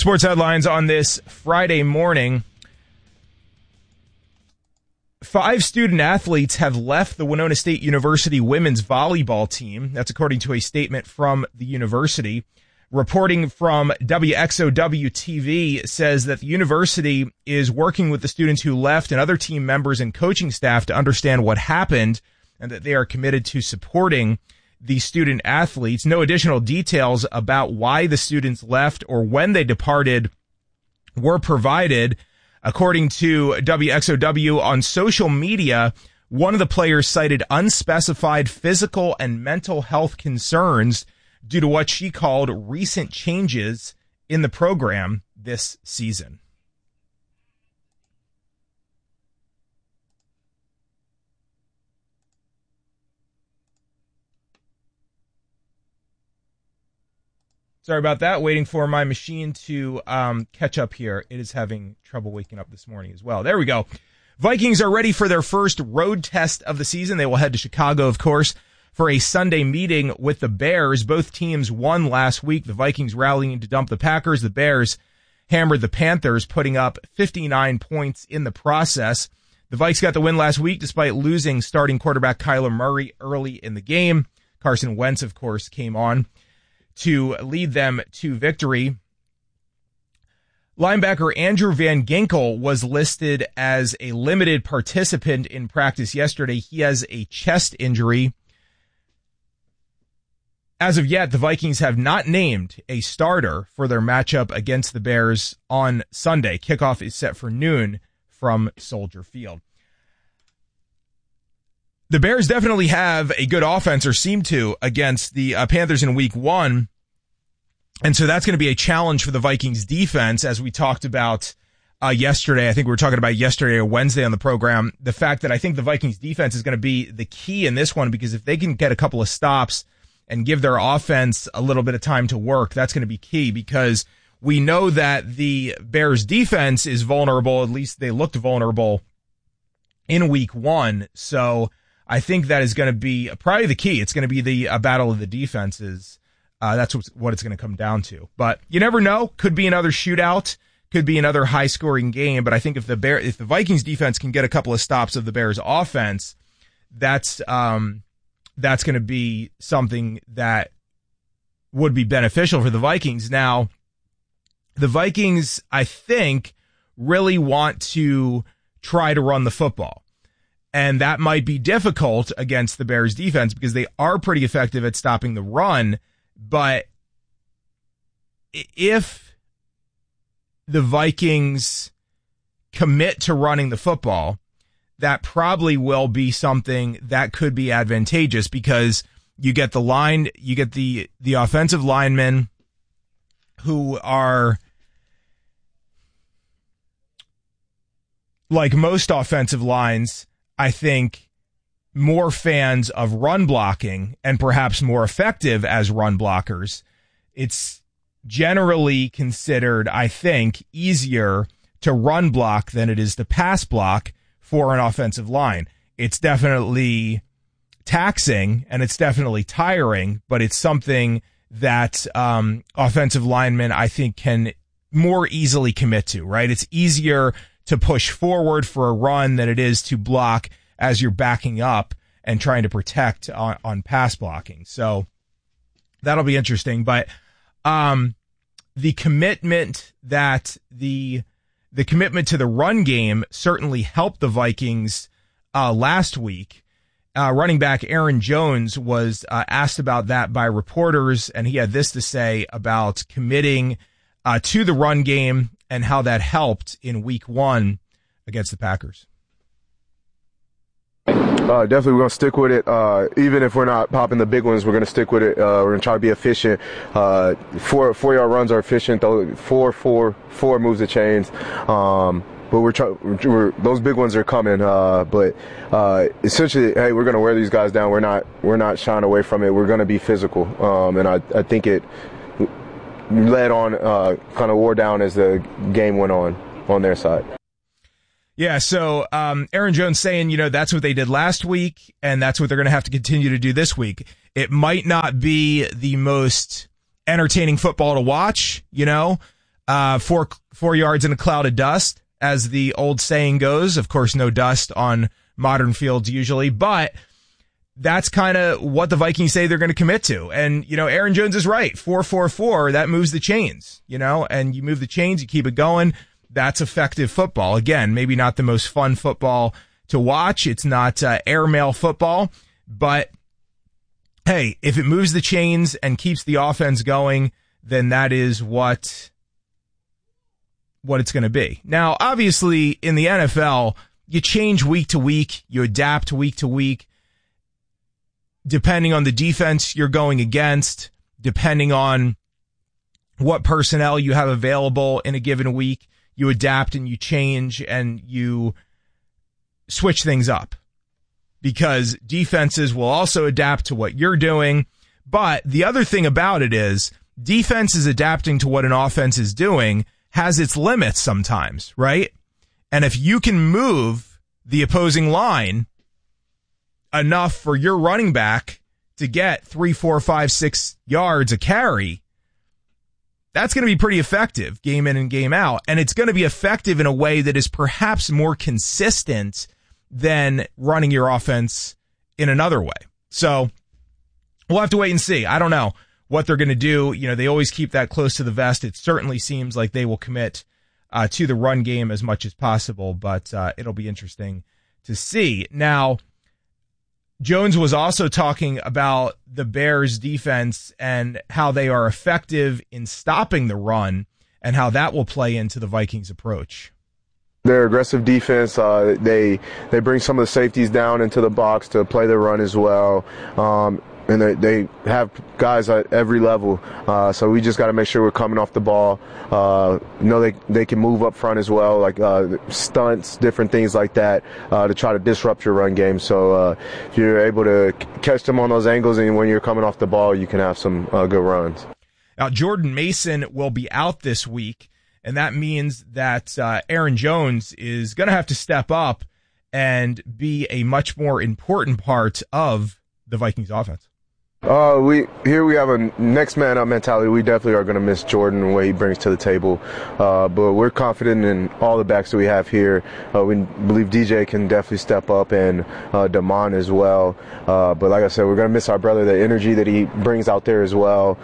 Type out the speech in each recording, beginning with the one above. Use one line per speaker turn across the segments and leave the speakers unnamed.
Sports headlines on this Friday morning. 5 student athletes have left the Winona State University women's volleyball team. That's according to a statement from the university. Reporting from WXOW-TV says that the university is working with the students who left and other team members and coaching staff to understand what happened and that they are committed to supporting the student athletes. No additional details about why the students left or when they departed were provided. According to WXOW, on social media, one of the players cited unspecified physical and mental health concerns due to what she called recent changes in the program this season. Sorry about that. Waiting for my machine to catch up here. It is having trouble waking up this morning as well. There we go. Vikings are ready for their first road test of the season. They will head to Chicago, of course, for a Sunday meeting with the Bears. Both teams won last week. The Vikings rallying to dump the Packers. The Bears hammered the Panthers, putting up 59 points in the process. The Vikes got the win last week despite losing starting quarterback Kyler Murray early in the game. Carson Wentz, of course, came on to lead them to victory. Linebacker Andrew Van Ginkel was listed as a limited participant in practice yesterday. He has a chest injury. As of yet, the Vikings have not named a starter for their matchup against the Bears on Sunday. Kickoff is set for noon from Soldier Field. The Bears definitely have a good offense, or seem to, against the Panthers in week 1. And so that's going to be a challenge for the Vikings defense, as we talked about yesterday. I think we were talking about yesterday or Wednesday on the program. The fact that I think the Vikings defense is going to be the key in this one, because if they can get a couple of stops and give their offense a little bit of time to work, that's going to be key, because we know that the Bears defense is vulnerable. At least they looked vulnerable in week 1. So I think that is going to be probably the key. It's going to be the battle of the defenses. That's what it's going to come down to. But you never know. Could be another shootout. Could be another high-scoring game. But I think if the Vikings defense can get a couple of stops of the Bears offense, that's going to be something that would be beneficial for the Vikings. Now, the Vikings, I think, really want to try to run the football. And that might be difficult against the Bears defense because they are pretty effective at stopping the run. But if the Vikings commit to running the football, that probably will be something that could be advantageous, because you get the offensive linemen who are, like most offensive lines, I think, more fans of run blocking and perhaps more effective as run blockers. It's generally considered, I think, easier to run block than it is to pass block for an offensive line. It's definitely taxing and it's definitely tiring, but it's something that offensive linemen, I think, can more easily commit to, right? It's easier to push forward for a run than it is to block as you're backing up and trying to protect on pass blocking. So that'll be interesting. But the commitment to the run game certainly helped the Vikings last week. Running back Aaron Jones was asked about that by reporters, and he had this to say about committing to the run game and how that helped in week 1 against the Packers.
Definitely, we're going to stick with it. Even if we're not popping the big ones, we're going to stick with it. We're going to try to be efficient. 4-yard runs are efficient, though. Four moves of chains. But those big ones are coming. But essentially, hey, we're going to wear these guys down. We're not shying away from it. We're going to be physical. And I think it led on, kind of wore down as the game went on their side.
Yeah, so Aaron Jones saying, that's what they did last week, and that's what they're going to have to continue to do this week. It might not be the most entertaining football to watch, 4 yards in a cloud of dust, as the old saying goes. Of course, no dust on modern fields usually, but that's kind of what the Vikings say they're going to commit to. And, Aaron Jones is right. 4-4-4, that moves the chains, and you move the chains, you keep it going. That's effective football. Again, maybe not the most fun football to watch. It's not airmail football, but hey, if it moves the chains and keeps the offense going, then that is what it's going to be. Now, obviously, in the NFL, you change week to week, you adapt week to week, depending on the defense you're going against, depending on what personnel you have available in a given week, you adapt and you change and you switch things up, because defenses will also adapt to what you're doing. But the other thing about it is defense is adapting to what an offense is doing has its limits sometimes, right? And if you can move the opposing line enough for your running back to get 3, 4, 5, 6 yards a carry, that's going to be pretty effective game in and game out. And it's going to be effective in a way that is perhaps more consistent than running your offense in another way. So we'll have to wait and see. I don't know what they're going to do. They always keep that close to the vest. It certainly seems like they will commit to the run game as much as possible, but it'll be interesting to see. Now, Jones was also talking about the Bears defense and how they are effective in stopping the run and how that will play into the Vikings approach.
Their aggressive defense, they bring some of the safeties down into the box to play the run as well. And they have guys at every level. So we just got to make sure we're coming off the ball. They can move up front as well, like stunts, different things like that, to try to disrupt your run game. So if you're able to catch them on those angles and when you're coming off the ball, you can have some good runs.
Now, Jordan Mason will be out this week, and that means that Aaron Jones is going to have to step up and be a much more important part of the Vikings offense.
We have a next man up mentality. We definitely are going to miss Jordan and what he brings to the table. But we're confident in all the backs that we have here. We believe DJ can definitely step up, and Damon as well. But like I said, we're going to miss our brother, the energy that he brings out there as well,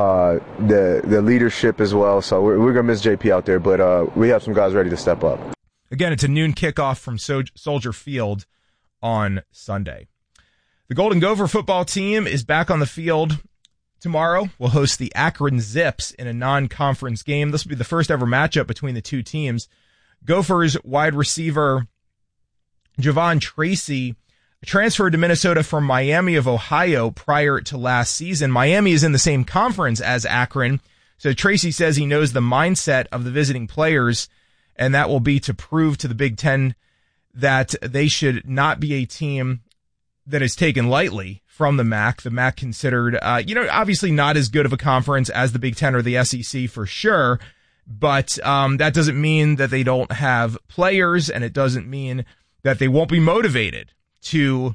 the leadership as well. So we're going to miss JP out there, but we have some guys ready to step up.
Again, it's a noon kickoff from Soldier Field on Sunday. The Golden Gopher football team is back on the field tomorrow. We'll host the Akron Zips in a non-conference game. This will be the first ever matchup between the two teams. Gophers wide receiver Javon Tracy transferred to Minnesota from Miami of Ohio prior to last season. Miami is in the same conference as Akron, so Tracy says he knows the mindset of the visiting players, and that will be to prove to the Big Ten that they should not be a team that is taken lightly from the MAC. The MAC considered, obviously not as good of a conference as the Big Ten or the SEC for sure, but that doesn't mean that they don't have players, and it doesn't mean that they won't be motivated to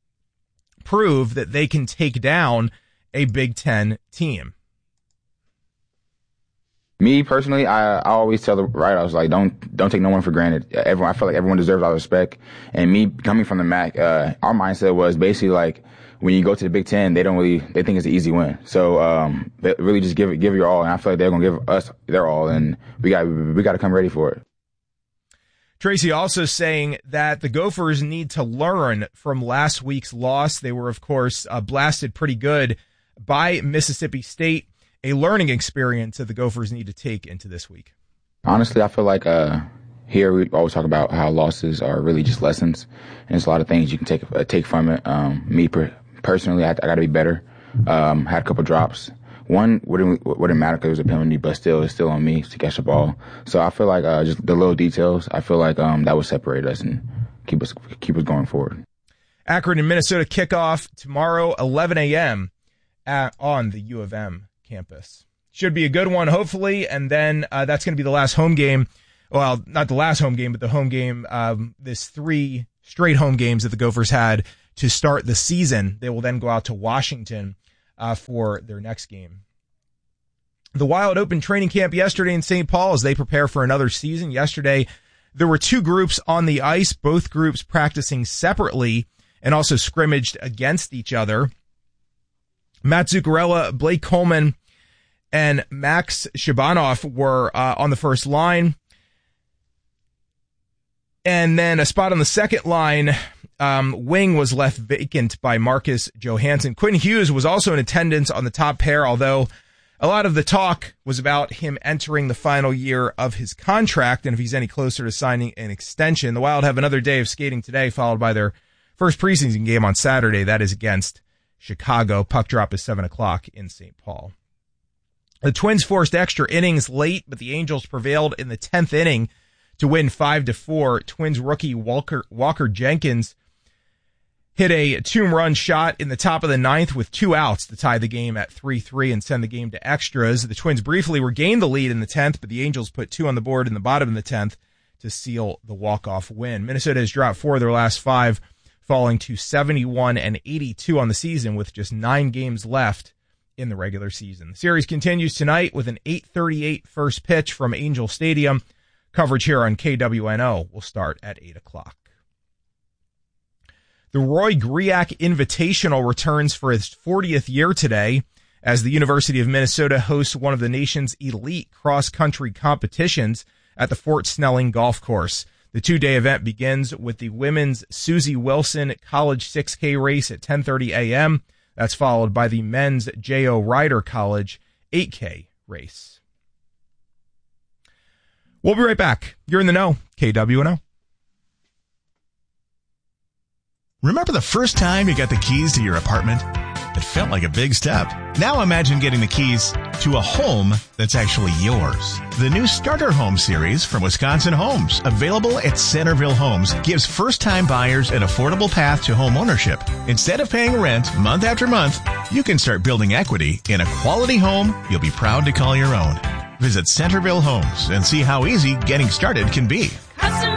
prove that they can take down a Big Ten team.
Me personally, I always tell the writers, like, don't take no one for granted. I feel like everyone deserves our respect. And me coming from the MAC, our mindset was basically like, when you go to the Big Ten, they think it's an easy win. So they really just give your all, and I feel like they're gonna give us their all, and we got to come ready for it.
Tracy also saying that the Gophers need to learn from last week's loss. They were, of course, blasted pretty good by Mississippi State. A learning experience that the Gophers need to take into this week.
Honestly, I feel like here we always talk about how losses are really just lessons, and there's a lot of things you can take from it. Me personally, I got to be better. Had a couple drops. One wouldn't matter because it was a penalty, but it's still on me to catch the ball. So I feel like just the little details, I feel like that will separate us and keep us going forward.
Akron and Minnesota kickoff tomorrow, 11 a.m. on the U of M campus. Should be a good one, hopefully, and then that's going to be the last home game. Well, not the last home game, but the home game. This 3 straight home games that the Gophers had to start the season. They will then go out to Washington for their next game. The Wild opened training camp yesterday in St. Paul as they prepare for another season. Yesterday, there were two groups on the ice, both groups practicing separately and also scrimmaged against each other. Matt Zuccarello, Blake Coleman, and Max Shabanov were on the first line. And then a spot on the second line, wing, was left vacant by Marcus Johansson. Quinn Hughes was also in attendance on the top pair, although a lot of the talk was about him entering the final year of his contract and if he's any closer to signing an extension. The Wild have another day of skating today, followed by their first preseason game on Saturday. That is against Chicago. Puck drop is 7 o'clock in St. Paul. The Twins forced extra innings late, but the Angels prevailed in the 10th inning to win 5-4. Twins rookie Walker Jenkins hit a two-run shot in the top of the ninth with 2 outs to tie the game at 3-3 and send the game to extras. The Twins briefly regained the lead in the 10th, but the Angels put 2 on the board in the bottom of the 10th to seal the walk-off win. Minnesota has dropped 4 of their last 5, falling to 71-82 on the season with just 9 games left in the regular season. The series continues tonight with an 8:38 first pitch from Angel Stadium. Coverage here on KWNO will start at 8 o'clock. The Roy Griak Invitational returns for its 40th year today as the University of Minnesota hosts one of the nation's elite cross-country competitions at the Fort Snelling Golf Course. The 2-day event begins with the women's Susie Wilson College 6K race at 10:30 a.m. That's followed by the men's J.O. Ryder College 8K race. We'll be right back. You're in the know, KWNO.
Remember the first time you got the keys to your apartment? It felt like a big step. Now imagine getting the keys to a home that's actually yours. The new Starter Home series from Wisconsin Homes, available at Centerville Homes, gives first-time buyers an affordable path to home ownership. Instead of paying rent month after month, you can start building equity in a quality home you'll be proud to call your own. Visit Centerville Homes and see how easy getting started can be.
Custom